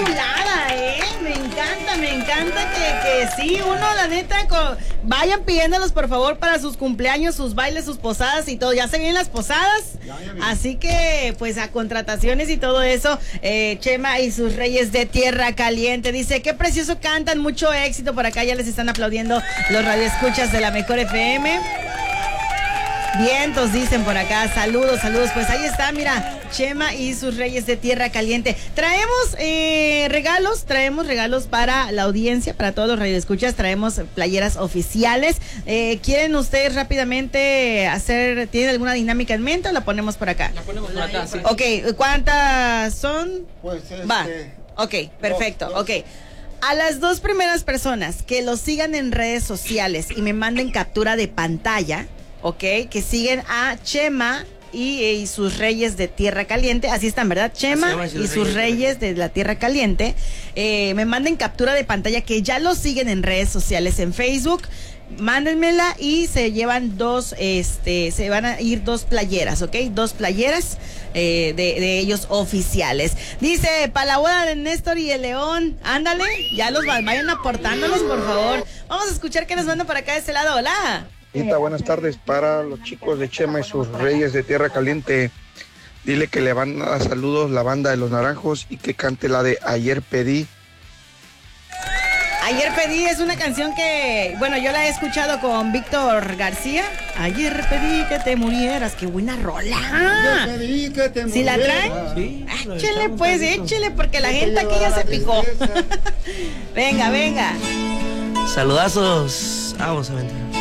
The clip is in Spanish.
chulada, me encanta que sí, uno, la neta, vayan pidiéndolos por favor para sus cumpleaños, sus bailes, sus posadas y todo. Ya se vienen las posadas, así que pues a contrataciones y todo eso. Chema y sus Reyes de Tierra Caliente dice, qué precioso cantan, mucho éxito por acá, ya les están aplaudiendo los radioescuchas de la Mejor FM. Vientos dicen por acá, saludos, pues ahí está, mira, Chema y sus Reyes de Tierra Caliente. Traemos regalos para la audiencia, para todos los radioescuchas, traemos playeras oficiales. ¿Quieren ustedes rápidamente tienen alguna dinámica en mente o la ponemos por acá? La ponemos por acá, sí. Ok, ¿cuántas son? Pues Va, ok, perfecto, ok. A las 2 primeras personas que los sigan en redes sociales y me manden captura de pantalla, ok, que siguen a Chema y sus Reyes de Tierra Caliente, así están, ¿verdad? Chema y sus Reyes de la Tierra Caliente, me manden captura de pantalla que ya los siguen en redes sociales, en Facebook, mándenmela y se llevan se van a ir 2 playeras, ¿ok? 2 playeras de ellos oficiales. Dice, para la boda de Néstor y el León, ándale, ya los vayan aportándolos, por favor. Vamos a escuchar qué nos mandan por acá de este lado. Hola. Buenas tardes para los chicos de Chema y sus Reyes de Tierra Caliente. Dile que le van a dar saludos la banda de Los Naranjos y que cante la de Ayer Pedí. Ayer Pedí es una canción que, bueno, yo la he escuchado con Víctor García. Ayer pedí que te murieras, qué buena rola. Ayer pedí que te murieras. ¿Sí la traen? Sí. Échele pues, échele, porque la gente aquí ya se picó. Venga. Saludazos. Vamos a ver.